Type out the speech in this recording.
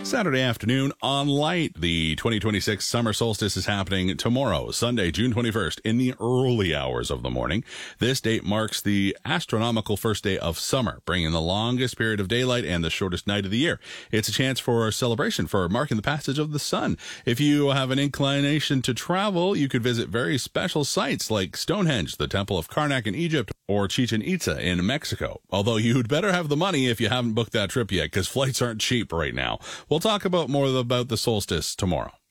Saturday afternoon on Light. The 2026 summer solstice is happening tomorrow, Sunday, June 21st, in the early hours of the morning. This date marks the astronomical first day of summer, bringing the longest period of daylight and the shortest night of the year. It's a chance for a celebration for marking the passage of the sun. If you have an inclination to travel, you could visit very special sites like Stonehenge, the Temple of Karnak in Egypt, or Chichen Itza in Mexico. Although you'd better have the money if you haven't booked that trip yet, because flights aren't cheap right now. We'll talk about more about the solstice tomorrow.